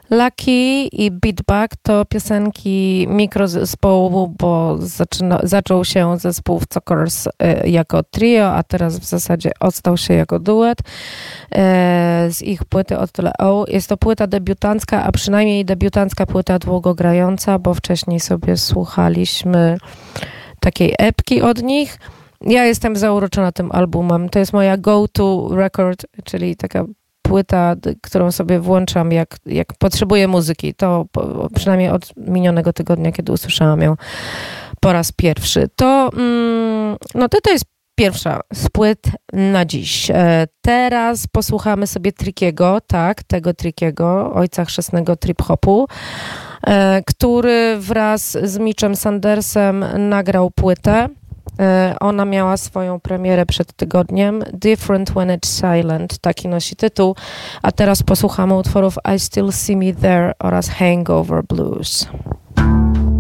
Lucky i Beatback to piosenki mikrozespołu, bo zaczął się zespół w Cokers jako trio, a teraz w zasadzie ostał się jako duet z ich płyty o tyle O. Jest to płyta debiutancka, a przynajmniej debiutancka płyta długogrająca, bo wcześniej sobie słuchaliśmy takiej epki od nich. Ja jestem zauroczona tym albumem. To jest moja go-to record, czyli taka płyta, którą sobie włączam, jak potrzebuję muzyki. To przynajmniej od minionego tygodnia, kiedy usłyszałam ją po raz pierwszy. To jest pierwsza z płyt na dziś. Teraz posłuchamy sobie Trickiego, tego Trickiego, ojca chrzestnego trip-hopu, który wraz z Mitchem Sandersem nagrał płytę. Ona miała swoją premierę przed tygodniem. Different When It's Silent, taki nosi tytuł. A teraz posłuchamy utworów I Still See Me There oraz Hangover Blues.